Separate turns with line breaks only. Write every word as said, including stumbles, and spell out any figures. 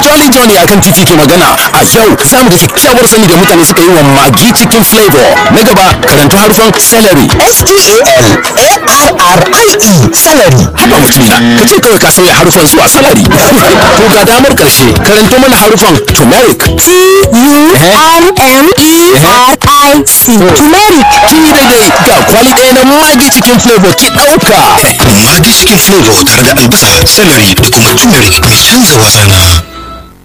Jolly Johnny akan titi ke magana. A yau za mu da kyakkyawar sani da mutane suka yi wa Maggi cikin flavor. Na gaba karanta harufan celery.
S T A L A R R I E celery.
Haba mutumina, ka ce kawai ka sauya harufan zuwa salary. To ga damar karshe karanto mana harufan turmeric.
T U R M E R I C. Turmeric.
Kin yi daidai ga kwali ɗaya na Maggi cikin flavor ki ɗauka.
Maggi cikin flavor tare da albasa, celery da kuma turmeric mai canza wasana.